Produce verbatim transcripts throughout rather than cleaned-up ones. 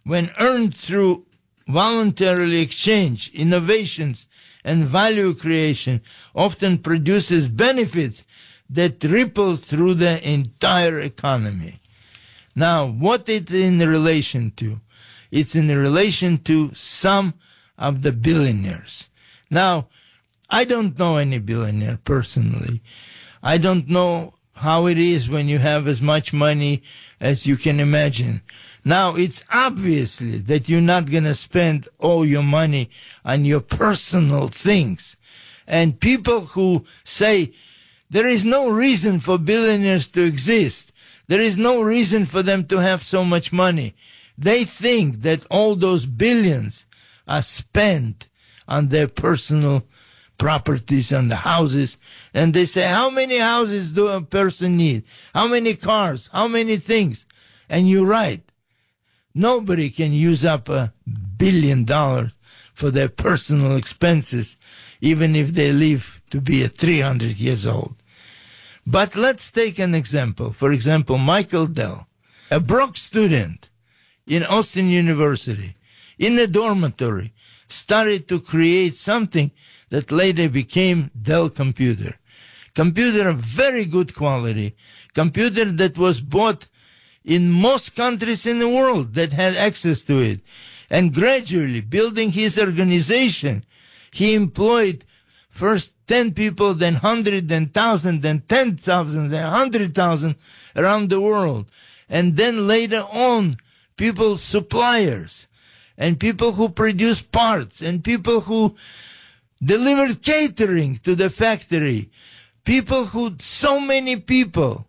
when earned through voluntary exchange, innovations, and value creation, often produces benefits that ripple through the entire economy. Now, what it's in relation to? It's in relation to some of the billionaires. Now, I don't know any billionaire personally. I don't know how it is when you have as much money as you can imagine. Now, it's obviously that you're not going to spend all your money on your personal things. And people who say there is no reason for billionaires to exist, there is no reason for them to have so much money, they think that all those billions are spent on their personal properties, on the houses. And they say, how many houses do a person need? How many cars? How many things? And you're right. Nobody can use up a billion dollars for their personal expenses, even if they live to be at three hundred years old. But let's take an example. For example, Michael Dell, a broke student in Austin University, in the dormitory, started to create something that later became Dell Computer. Computer of very good quality. Computer that was bought in most countries in the world that had access to it. And gradually, building his organization, he employed first ten people, then one hundred, then one thousand, then ten thousand, then one hundred thousand around the world. And then later on, people, suppliers, and people who produce parts, and people who delivered catering to the factory. People who, so many people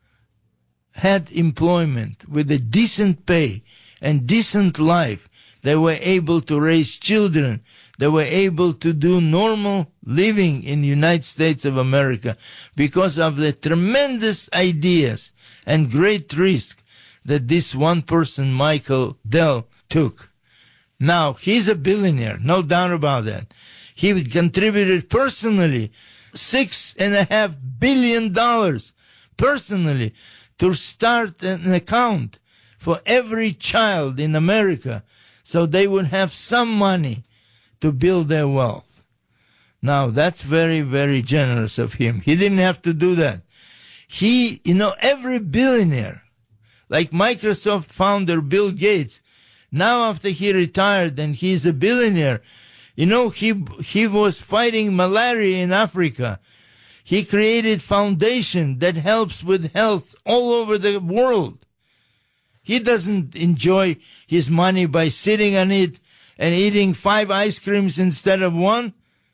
had employment with a decent pay and decent life. They were able to raise children. They were able to do normal living in the United States of America because of the tremendous ideas and great risk that this one person, Michael Dell, took. Now, he's a billionaire, no doubt about that. He contributed personally six and a half billion dollars personally to start an account for every child in America so they would have some money to build their wealth. Now, that's very, very generous of him. He didn't have to do that. He, you know, every billionaire, like Microsoft founder Bill Gates, now after he retired and he's a billionaire, you know, he he was fighting malaria in Africa. He created foundation that helps with health all over the world. He doesn't enjoy his money by sitting on it and eating five ice creams instead of one.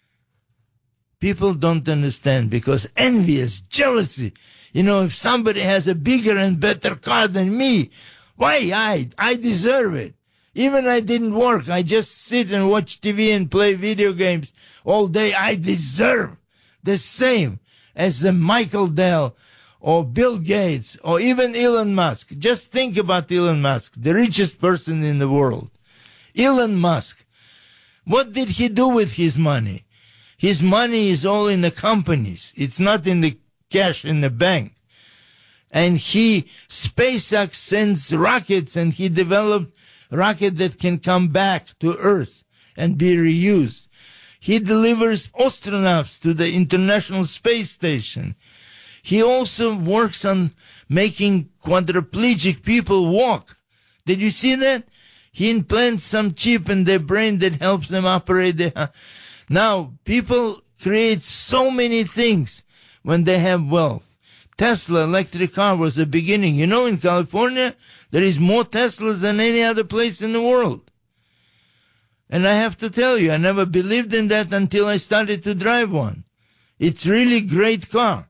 People don't understand because envious, jealousy. You know, if somebody has a bigger and better car than me, why I? I deserve it. Even I didn't work. I just sit and watch T V and play video games all day. I deserve the same as the Michael Dell or Bill Gates or even Elon Musk. Just think about Elon Musk, the richest person in the world. Elon Musk, what did he do with his money? His money is all in the companies. It's not in the cash in the bank. And he, SpaceX sends rockets and he developed rocket that can come back to Earth and be reused. He delivers astronauts to the International Space Station. He also works on making quadriplegic people walk. Did you see that? He implants some chip in their brain that helps them operate their... Now, people create so many things when they have wealth. Tesla electric car was the beginning. You know, in California, there is more Teslas than any other place in the world. And I have to tell you, I never believed in that until I started to drive one. It's really great car.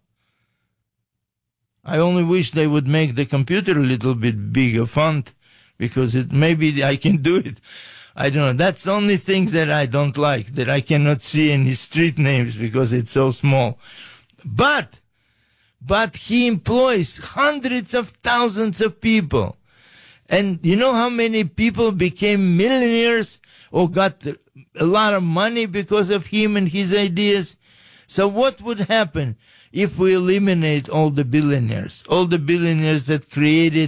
I only wish they would make the computer a little bit bigger font because it maybe I can do it. I don't know. That's the only thing that I don't like, that I cannot see any street names because it's so small. But, but he employs hundreds of thousands of people. And you know how many people became millionaires or got a lot of money because of him and his ideas? So what would happen if we eliminate all the billionaires, all the billionaires that created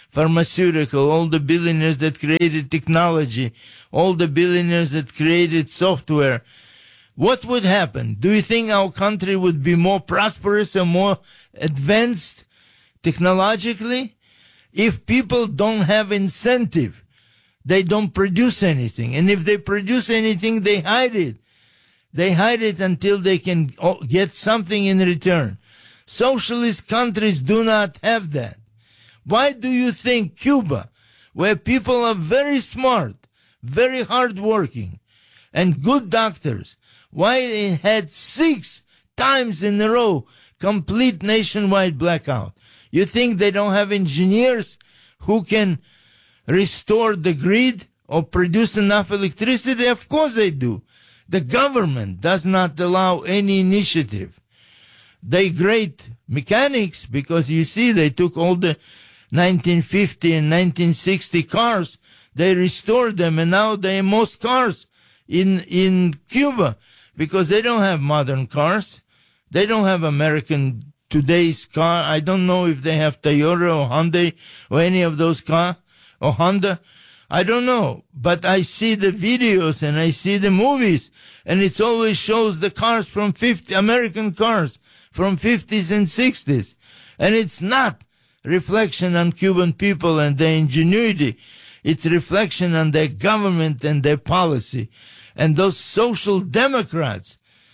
pharmaceutical, all the billionaires that created technology, all the billionaires that created software, what would happen? Do you think our country would be more prosperous and more advanced technologically? If people don't have incentive, they don't produce anything. And if they produce anything, they hide it. They hide it until they can get something in return. Socialist countries do not have that. Why do you think Cuba, where people are very smart, very hardworking, and good doctors, why it had six times in a row complete nationwide blackout? You think they don't have engineers who can restore the grid or produce enough electricity? Of course they do. The government does not allow any initiative. They great mechanics because you see they took all the nineteen fifty and nineteen sixty cars, they restored them, and now they have most cars in in Cuba because they don't have modern cars. They don't have American today's car. I don't know if they have Toyota or Hyundai or any of those cars or Honda. I don't know, but I see the videos and I see the movies, and it always shows the cars from fifty American cars from fifties and sixties, and it's not reflection on Cuban people and their ingenuity. It's reflection on their government and their policy. And those social democrats,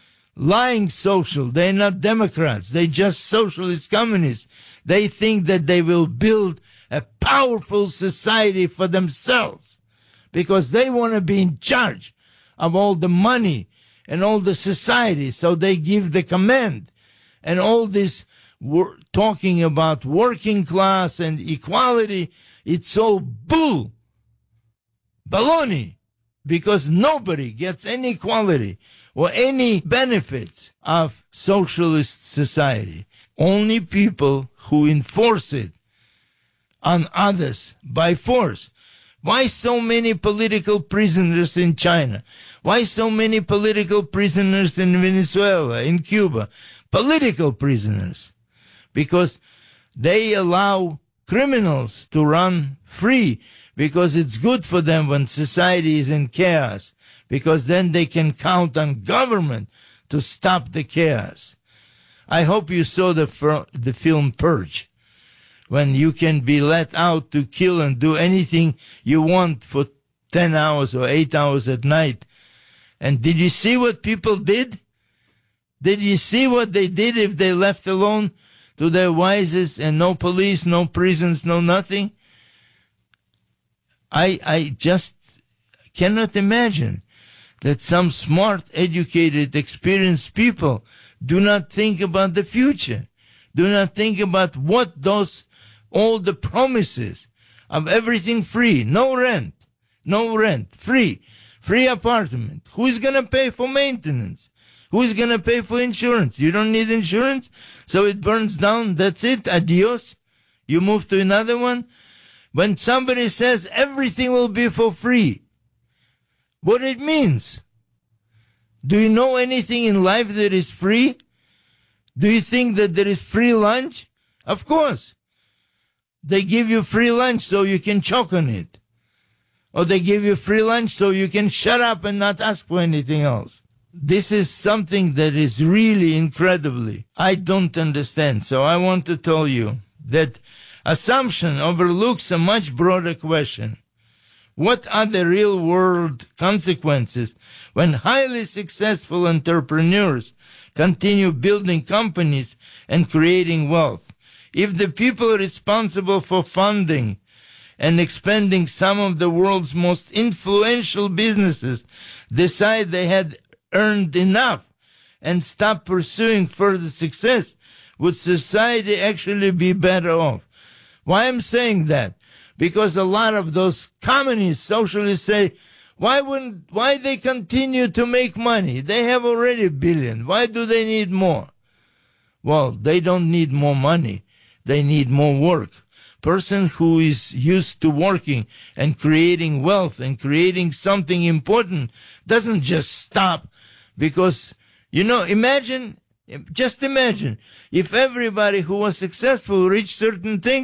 lying social, they're not Democrats, they're just socialist communists. They think that they will build a powerful society for themselves because they want to be in charge of all the money and all the society. So they give the command. And all this wor- talking about working class and equality, it's all bull, baloney, because nobody gets any equality or any benefits of socialist society. Only people who enforce it on others by force. Why so many political prisoners in China? Why so many political prisoners in Venezuela, in Cuba? Political prisoners. Because they allow criminals to run free, because it's good for them when society is in chaos, because then they can count on government to stop the chaos. I hope you saw the, fir- the film Purge, when you can be let out to kill and do anything you want for ten hours or eight hours at night. And did you see what people did? Did you see what they did if they left alone to their wives and no police, no prisons, no nothing? I, I just cannot imagine that some smart, educated, experienced people do not think about the future, do not think about what those, all the promises of everything free, no rent, no rent, free, free apartment. Who is going to pay for maintenance? Who is going to pay for insurance? You don't need insurance, so it burns down, that's it, adios. You move to another one. When somebody says everything will be for free, what it means? Do you know anything in life that is free? Do you think that there is free lunch? Of course. They give you free lunch so you can choke on it. Or they give you free lunch so you can shut up and not ask for anything else. This is something that is really incredibly, I don't understand. So I want to tell you that assumption overlooks a much broader question. What are the real world consequences when highly successful entrepreneurs continue building companies and creating wealth? If the people responsible for funding and expanding some of the world's most influential businesses decide they had earned enough and stop pursuing further success, would society actually be better off? Why I'm saying that? Because a lot of those communist socialists say, why wouldn't, why they continue to make money? They have already a billion. Why do they need more? Well, they don't need more money. They need more work. Person who is used to working and creating wealth and creating something important doesn't just stop because, you know, imagine, just imagine if everybody who was successful reached certain things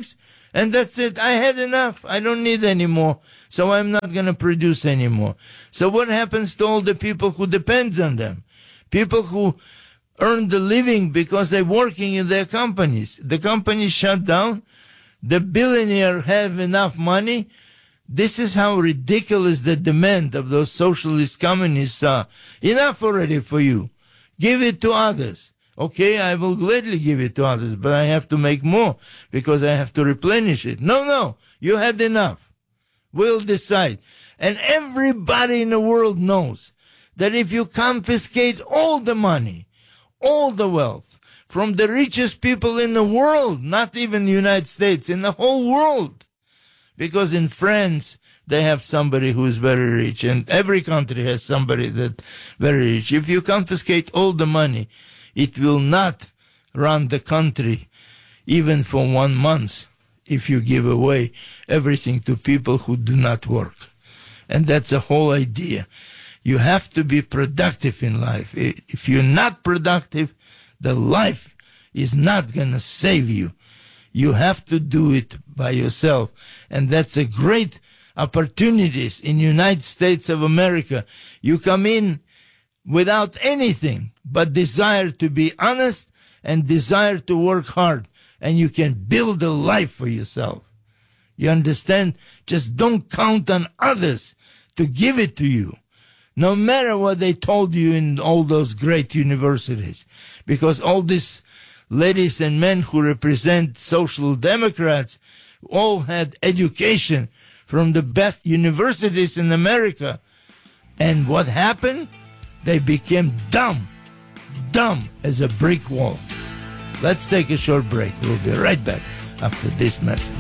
And that's it. I had enough. I don't need any more. So I'm not going to produce anymore. So what happens to all the people who depend on them? People who earn the living because they're working in their companies. The companies shut down. The billionaires have enough money. This is how ridiculous the demand of those socialist communists are. Enough already for you. Give it to others. Okay, I will gladly give it to others, but I have to make more because I have to replenish it. No, no, you had enough. We'll decide. And everybody in the world knows that if you confiscate all the money, all the wealth from the richest people in the world, not even the United States, in the whole world, because in France, they have somebody who is very rich, and every country has somebody that's very rich. If you confiscate all the money, it will not run the country even for one month if you give away everything to people who do not work. And that's the whole idea. You have to be productive in life. If you're not productive, the life is not going to save you. You have to do it by yourself. And that's a great opportunities in the United States of America. You come in without anything but desire to be honest and desire to work hard, and you can build a life for yourself. You understand? Just don't count on others to give it to you, no matter what they told you in all those great universities, because all these ladies and men who represent social democrats all had education from the best universities in America. And what happened? They became dumb, dumb as a brick wall. Let's take a short break. We'll be right back after this message.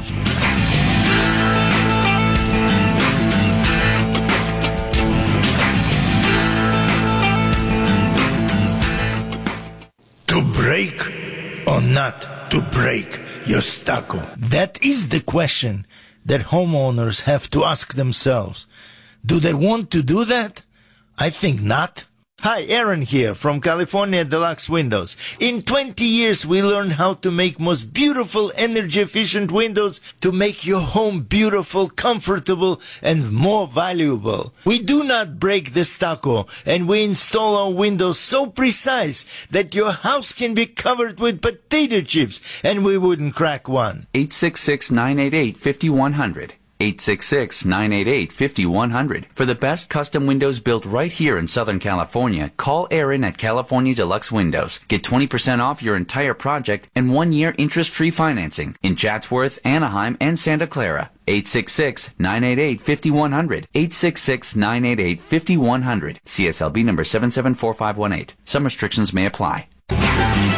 To break or not to break your stucco? That is the question that homeowners have to ask themselves. Do they want to do that? I think not. Hi, Aaron here from California Deluxe Windows. In twenty years, we learned how to make most beautiful, energy-efficient windows to make your home beautiful, comfortable, and more valuable. We do not break the stucco, and we install our windows so precise that your house can be covered with potato chips, and we wouldn't crack one. eight six six, nine eight eight, five one zero zero. eight six six, nine eight eight, five one zero zero. For the best custom windows built right here in Southern California, call Aaron at California Deluxe Windows. Get twenty percent off your entire project and one year interest-free financing in Chatsworth, Anaheim, and Santa Clara. eight six six, nine eight eight, five one zero zero. eight six six, nine eight eight, five one zero zero. C S L B number seven seven four five one eight. Some restrictions may apply.